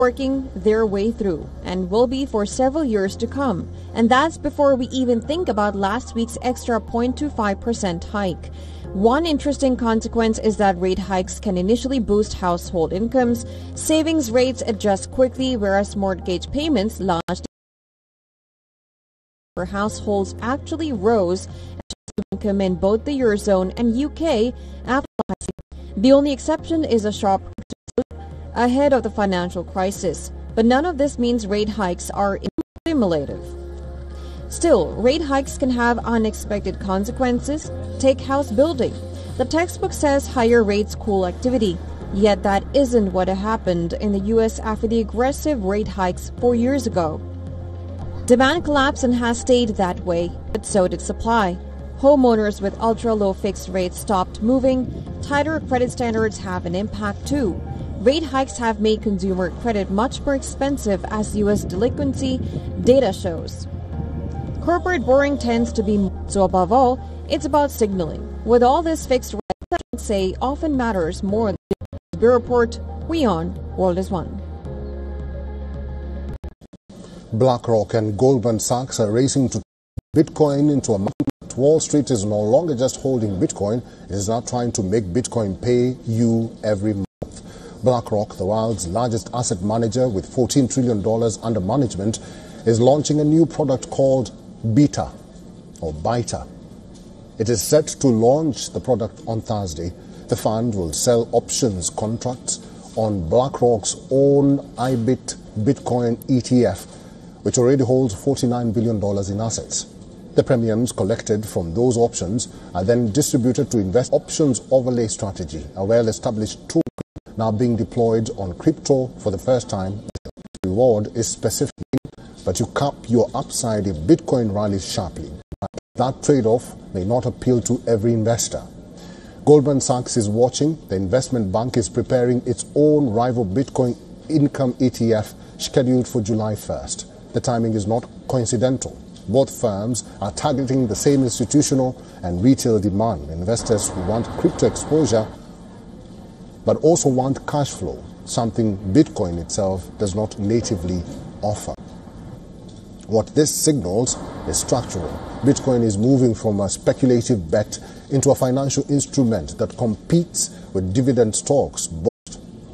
working their way through and will be for several years to come. And that's before we even think about last week's extra 0.25% hike. One interesting consequence is that rate hikes can initially boost household incomes. Savings rates adjust quickly, whereas mortgage payments launched for households actually rose income in both the Eurozone and UK after. The only exception is a sharp ahead of the financial crisis, but none of this means rate hikes are stimulative. Still, rate hikes can have unexpected consequences. Take house building. The textbook says higher rates cool activity, yet that isn't what happened in the U.S. after the aggressive rate hikes 4 years ago. Demand collapsed and has stayed that way, but so did supply. Homeowners with ultra-low fixed rates stopped moving. Tighter credit standards have an impact too. Rate hikes have made consumer credit much more expensive, as U.S. delinquency data shows. Corporate borrowing tends to be so. Above all, it's about signaling. With all this fixed rate, say often matters more than the Bureau Report. We on World is One. BlackRock and Goldman Sachs are racing to Bitcoin into a market. Wall Street is no longer just holding Bitcoin, it is now trying to make Bitcoin pay you every month. BlackRock, the world's largest asset manager with $14 trillion under management, is launching a new product called Beta or Bita. It is set to launch the product on Thursday. The fund will sell options contracts on BlackRock's own IBIT Bitcoin ETF, which already holds $49 billion in assets. The premiums collected from those options are then distributed to invest options overlay strategy, a well-established tool now being deployed on crypto for the first time. The reward is specific, but you cap your upside if Bitcoin rallies sharply. That trade-off may not appeal to every investor. Goldman Sachs is watching. The investment bank is preparing its own rival Bitcoin income ETF scheduled for July 1st. The timing is not coincidental. Both firms are targeting the same institutional and retail demand. Investors who want crypto exposure but also want cash flow, something Bitcoin itself does not natively offer. What this signals is structural. Bitcoin is moving from a speculative bet into a financial instrument that competes with dividend stocks,